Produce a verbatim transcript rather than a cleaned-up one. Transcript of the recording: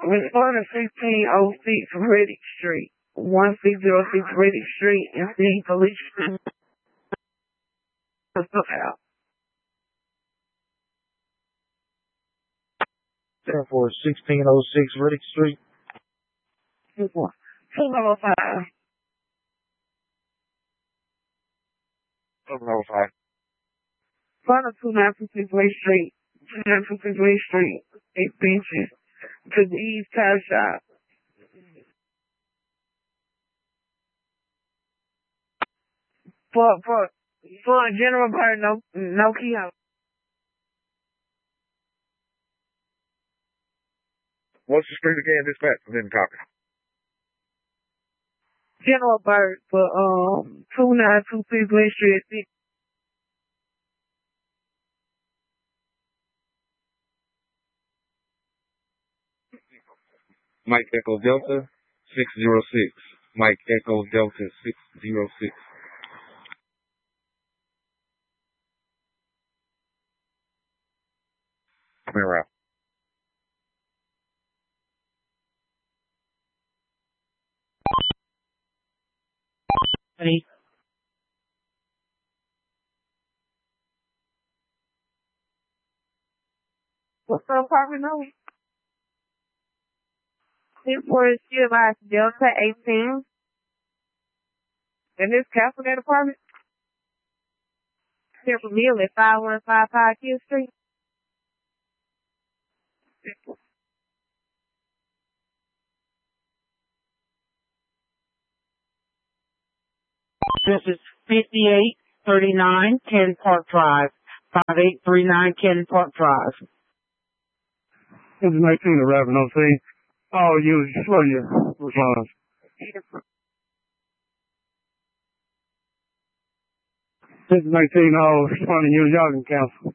Respond to sixteen oh six Reddick Street, one six zero six Reddick Street, and see police out. Ten for sixteen oh six Reddick Street. Two level five. Level five. Front of two nine two six Way Street, two nine two six Way Street, eight benches to the East Tire Shop. For for for a general bird, no no keyhole. What's the street again? Dispatch. I didn't copy. General bird for um two nine two six Way Street. Mike Echo Delta six zero six. Mike Echo Delta six zero six. Clear out. Honey. What's the apartment number? It was Shiraz Delta eighteen. And this castle that apartment? Temple Mill at five one five five Kill Street. This is fifty-eight thirty-nine Ken Park Drive. five eight three nine Ken Park Drive. This is nineteen arriving on scene. Oh, you slow your response. This is nineteen, oh, responding to you, y'all can cancel.